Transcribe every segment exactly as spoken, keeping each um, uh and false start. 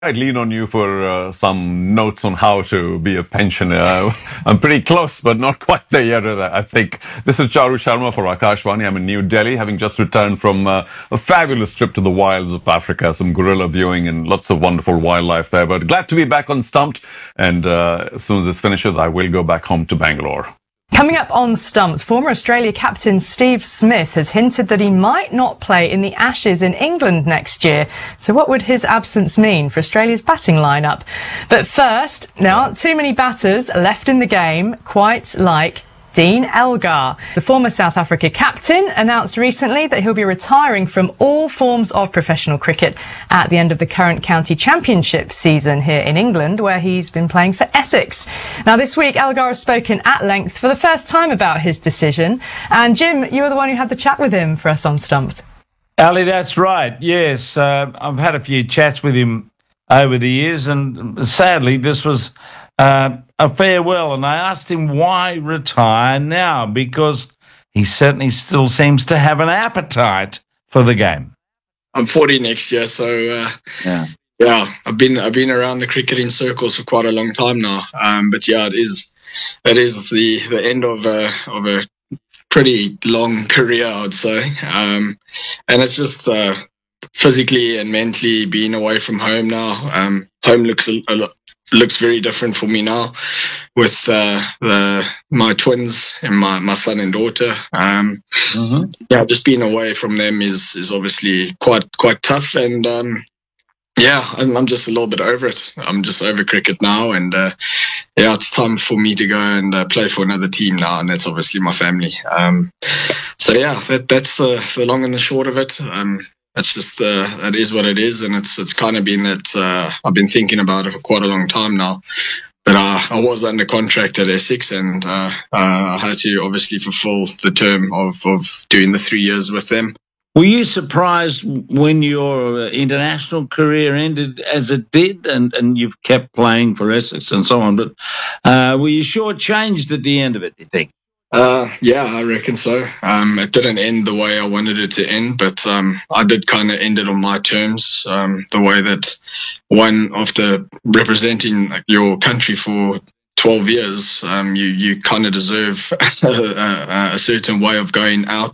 I'd lean on you for uh, some notes on how to be a pensioner. I'm pretty close, but not quite there yet, I think. This is Charu Sharma for Akashvani. I'm in New Delhi, having just returned from uh, a fabulous trip to the wilds of Africa, some gorilla viewing and lots of wonderful wildlife there. But glad to be back on Stumped, and uh, as soon as this finishes, I will go back home to Bangalore. Coming up on Stumped, former Australia captain Steve Smith has hinted that he might not play in the Ashes in England next year. So what would his absence mean for Australia's batting lineup? But first, there aren't too many batters left in the game, quite like Dean Elgar. The former South Africa captain announced recently that he'll be retiring from all forms of professional cricket at the end of the current county championship season here in England, where he's been playing for Essex. Now, this week, Elgar has spoken at length for the first time about his decision. And Jim, you were the one who had the chat with him for us on Stumped. Ali, that's right. Yes, uh, I've had a few chats with him over the years, and sadly, this was Uh, a farewell, and I asked him why retire now, because he certainly still seems to have an appetite for the game. I'm forty next year, so uh, yeah, yeah. I've been I've been around the cricketing circles for quite a long time now. Um, but yeah, it is it is the, the end of a of a pretty long career, I'd say. Um, and it's just uh, physically and mentally being away from home now. Um, home looks a, a lot. looks very different for me now with uh, the my twins and my, my son and daughter. Um, mm-hmm. Yeah, just being away from them is is obviously quite quite tough. And um, yeah, I'm, I'm just a little bit over it. I'm just over cricket now, and uh, yeah, it's time for me to go and uh, play for another team now, and that's obviously my family. Um, so yeah, that that's uh, the long and the short of it. Um, It's just, uh, it is what it is, and it's it's kind of been that uh, I've been thinking about it for quite a long time now. But uh, I was under contract at Essex, and uh, uh, I had to obviously fulfil the term of, of doing the three years with them. Were you surprised when your international career ended as it did, and, and you've kept playing for Essex and so on, but uh, were you shortchanged at the end of it, do you think? Uh, yeah, I reckon so. Um, it didn't end the way I wanted it to end, but um, I did kind of end it on my terms, um, the way that one after representing like, your country for twelve years, um, you, you kind of deserve a, a certain way of going out.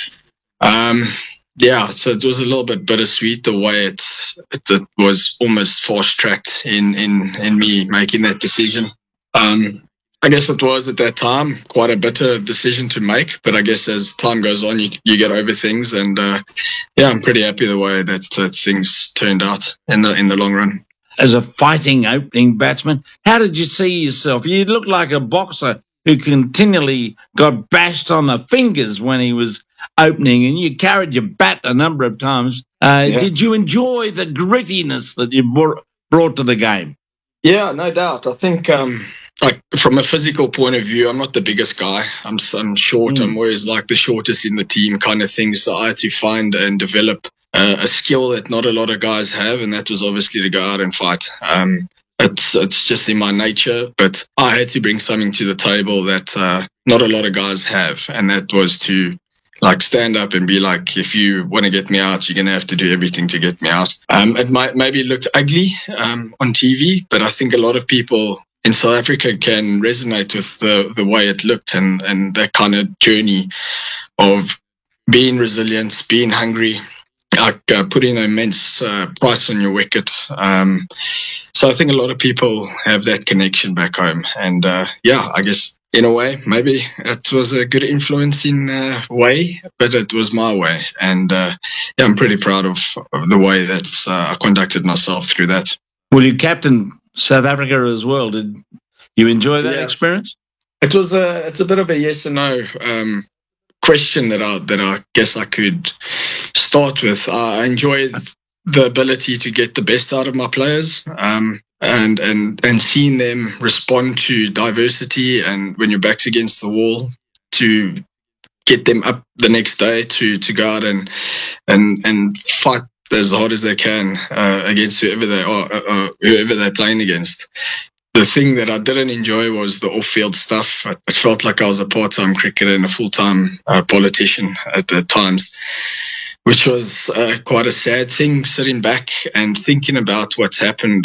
Um, yeah, so it was a little bit bittersweet the way it, it, it was almost fast-tracked in, in, in me making that decision. Um, I guess it was at that time quite a bitter decision to make, but I guess as time goes on, you you get over things, and uh, yeah, I'm pretty happy the way that uh, things turned out in the in the long run. As a fighting opening batsman, how did you see yourself? You looked like a boxer who continually got bashed on the fingers when he was opening, and you carried your bat a number of times. Uh, yeah. Did you enjoy the grittiness that you brought to the game? Yeah, no doubt. I think. Um, Like from a physical point of view, I'm not the biggest guy. I'm I'm short. Mm. I'm always like the shortest in the team, kind of thing. So I had to find and develop uh, a skill that not a lot of guys have, and that was obviously to go out and fight. Um, it's it's just in my nature, but I had to bring something to the table that uh, not a lot of guys have, and that was to like stand up and be like, if you want to get me out, you're going to have to do everything to get me out. Um, it might maybe looked ugly um, on T V, but I think a lot of people in South Africa can resonate with the, the way it looked and, and that kind of journey of being resilient, being hungry, like uh, putting an immense uh, price on your wicket. Um, so I think a lot of people have that connection back home. And uh, yeah, I guess in a way, maybe it was a good influencing uh, way, but it was my way. And uh, yeah, I'm pretty proud of, of the way that uh, I conducted myself through that. Well, you captained South Africa as well. Did you enjoy that yeah. experience? It was a it's a bit of a yes and no um, question that I that I guess I could start with. I enjoyed the ability to get the best out of my players, um, and and and seeing them respond to diversity, and when your back's against the wall, to get them up the next day to to go out and and and fight as hard as they can uh, against whoever they are, uh, uh, whoever they're playing against. The thing that I didn't enjoy was the off-field stuff. It felt like I was a part-time cricketer and a full-time uh, politician at the times. which was uh, quite a sad thing, sitting back and thinking about what's happened